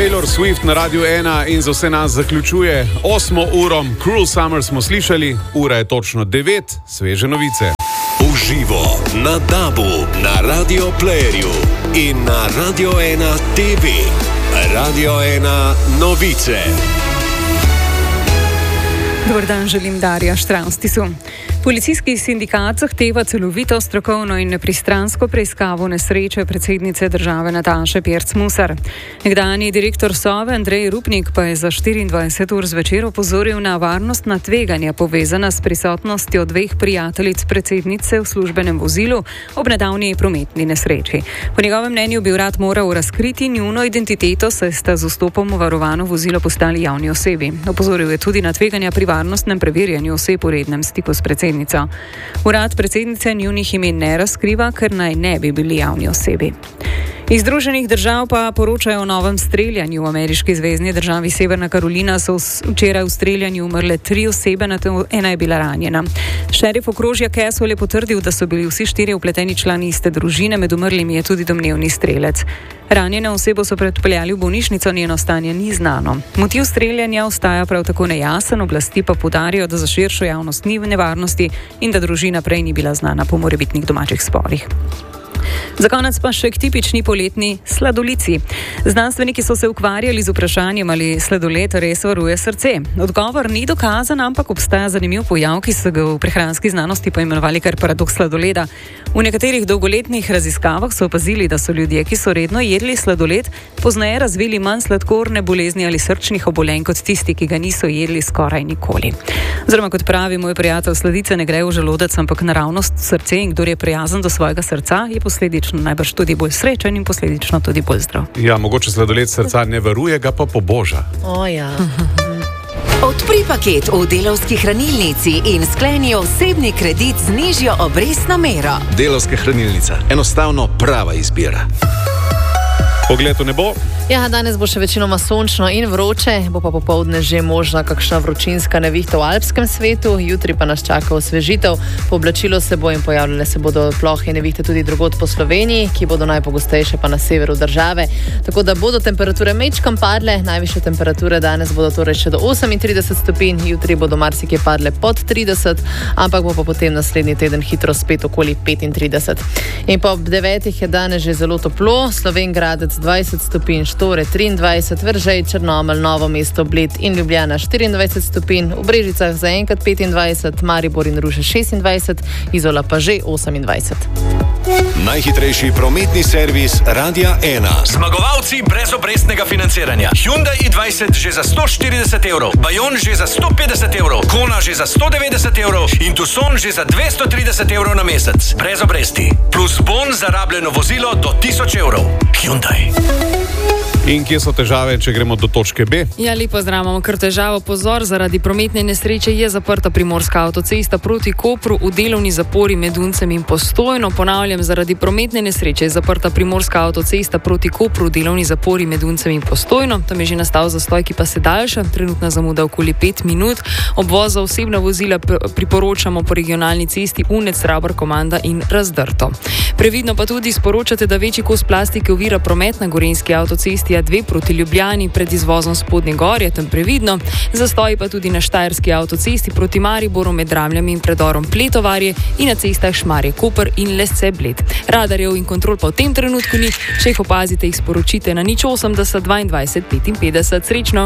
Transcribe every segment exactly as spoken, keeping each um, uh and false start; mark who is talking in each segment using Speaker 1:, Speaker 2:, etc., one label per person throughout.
Speaker 1: Taylor Swift na Radiu ena in za vse nas zaključuje osmo uro. Cruel Summer smo slišali, ura je točno devet, sveže novice.
Speaker 2: Uživo na Dabu, na Radio Playerju in na Radio ena T V. Radio ena novice.
Speaker 3: Dobar dan, želim Darja Štravstisu. Policijski sindikat zahteva celovito, strokovno in nepristransko preiskavo nesreče predsednice države Nataše Pirc-Musar. Nekdanji direktor Sove Andrej Rupnik pa je za štiriindvajset ur zvečer opozoril na varnostna tveganja povezana s prisotnostjo dveh prijateljic predsednice v službenem vozilu ob nedavni prometni nesreči. Po njegovem mnenju bi urad moral razkriti njuno identiteto, saj sta z vstopom v varovano vozilo postali javni osebi. Opozoril je tudi na tveganja pri varnostnem preverjanju oseb v rednem stiku s predsednico. Urad predsednice njunih imen ne razkriva, ker naj ne bi bili javni osebi. Iz Združenih držav pa poročajo o novem streljanju. V ameriški zvezni državi Severna Karolina so včeraj v streljanju umrle tri osebe, na to ena je bila ranjena. Šerif okrožja Caswell je potrdil, da so bili vsi štirje vpleteni člani iste družine, med umrlimi je tudi domnevni strelec. Ranjeno osebo so predpeljali v bolnišnico, njeno stanje ni znano. Motiv streljanja ostaja prav tako nejasen, oblasti pa poudarjajo, da za širšo javnost ni v nevarnosti in da družina prej ni bila znana po morebitnih domačih sporih. Za konec pa še k tipični poletni sladolici. Znanstveniki so se ukvarjali z vprašanjem, ali sladoled res varuje srce. Odgovor ni dokazan, ampak obstaja zanimiv pojav, ki so ga v prehranski znanosti poimenovali kar paradoks sladoleda. V nekaterih dolgoletnih raziskavah so opazili, da so ljudje, ki so redno jedli sladoled, pozneje razvili manj sladkorne bolezni ali srčnih obolenj kot tisti, ki ga niso jedli skoraj nikoli. Oziroma, kot pravi moj prijatelj, sladice ne grejo v želodec, ampak naravnost srce, in kdor je prijazen do svojega srca, je posledično najbrž tudi bolj srečen in posledično tudi bolj zdrav.
Speaker 1: Ja, mogoče sladoled srca ne varuje, ga pa poboža.
Speaker 4: O ja.
Speaker 5: Odpri paket v Delavski hranilnici in skleni osebni kredit z nižjo obrestno mero.
Speaker 6: Delavska hranilnica. Enostavno prava izbira.
Speaker 1: Pogled v nebo.
Speaker 4: Ja, danes bo še večinoma sončno in vroče, bo pa popoldne že možna kakšna vročinska nevihta v alpskem svetu, jutri pa nas čaka osvežitev, pooblačilo se bo in pojavljale se bodo plohe nevihte tudi drugod po Sloveniji, ki bodo najpogostejše pa na severu države. Tako da bodo temperature mečkam padle, najvišje temperature danes bodo torej še do osemintrideset stopinj, jutri bodo marsikje padle pod trideset, ampak bo pa potem naslednji teden hitro spet okoli petintrideset. In pa ob devetih je danes že zelo toplo, Slovenj Gradec dvajset stopinj, Štore triindvajset, Veržej, Črnomelj, Novo mesto, Bled in Ljubljana štiriindvajset stopinj, v Brežicah zaenkrat petindvajset, Maribor in Ruše šestindvajset, Izola pa že osemindvajset.
Speaker 2: Najhitrejši prometni servis Radia ena.
Speaker 7: Zmagovalci brezobrestnega financiranja. Hyundai i dvajset že za sto štirideset evrov, Bayon že za sto petdeset evrov, Kona že za sto devetdeset evrov in Tucson že za dvesto trideset evrov na mesec. Brez obresti. Plus bon za rabljeno vozilo do tisoč evrov. Hyundai.
Speaker 1: In kje so težave, če gremo do točke B?
Speaker 3: Ja, lepo zdravimo, ker težavo pozor, zaradi prometne nesreče je zaprta primorska avtocesta proti Kopru v delovni zapori med Uncem in Postojno. Ponavljam, zaradi prometne nesreče je zaprta primorska avtocesta proti Kopru v delovni zapori med Uncem in Postojno. Tam je že nastal zastoj, ki pa se daljša, trenutna zamuda okoli pet minut. Obvoz za osebna vozila priporočamo po regionalni cesti Unec, Rabar, Komanda in Razdrto. Previdno pa tudi sporočate, da večji kos plastike ovira promet na gorenjski avtocesti A dve proti Ljubljani pred izvozom Spodnje Gorje, tam previdno. Zastoji pa tudi na štajerski avtocesti proti Mariboru med Ramljami in predorom Pletovarje in na cestah Šmarje Koper in Lesce Bled. Radarjev in kontrol pa v tem trenutku ni, če jih opazite, jih sporočite na nič osemdeset dvaindvajset petinpetdeset. Srečno!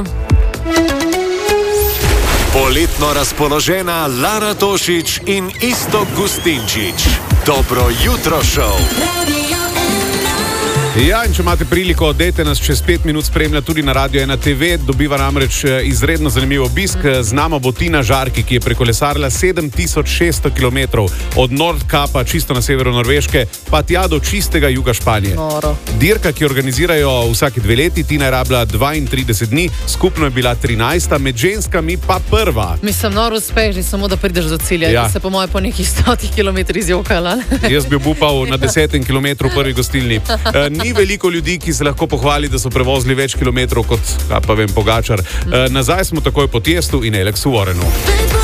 Speaker 2: Poletno razpoložena Lara Tošić in Iztok Gustinčič. Dobro jutro šov.
Speaker 1: Ja, in če imate priliko, dejte nas čez pet minut spremljati tudi na Radio ena T V, dobiva namreč izredno zanimiv obisk. Z nama bo Tina Žarki, ki je prekolesarila sedem tisoč šeststo kilometrov od Nordkapa, čisto na severu Norveške, pa tja do čistega juga Španije.
Speaker 4: Noro.
Speaker 1: Dirka, ki organizirajo vsake dve leti, Tina je rabila dvaintrideset dni, skupno je bila trinajsta, med ženskami pa prva.
Speaker 4: Mislim, noro uspeš, samo da prideš do cilja.
Speaker 1: Ja.
Speaker 4: Se po moje po nekih stotih kilometrih izjokala.
Speaker 1: Jaz bi upal na desetem kilometru prvi gostilni. Ni veliko ljudi, ki se lahko pohvali, da so prevozili več kilometrov kot, pa vem, Pogačar. Nazaj smo takoj po Tiestu in Alexu Warrenu.